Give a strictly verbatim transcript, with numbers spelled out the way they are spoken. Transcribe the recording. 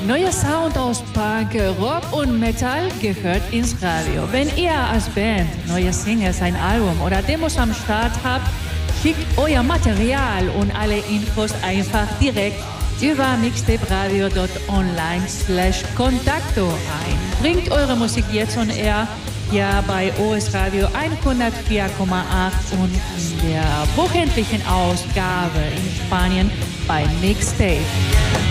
Neuer Sound aus Punk, Rock und Metal gehört ins Radio. Wenn ihr als Band, neue Singles, ein Album oder Demos am Start habt, schickt euer Material und alle Infos einfach direkt über mixtaperadio punkt online slash contacto ein. Bringt eure Musik jetzt on air, ja bei O S Radio hundertvier Komma acht und in der wöchentlichen Ausgabe in Spanien bei Mixtape.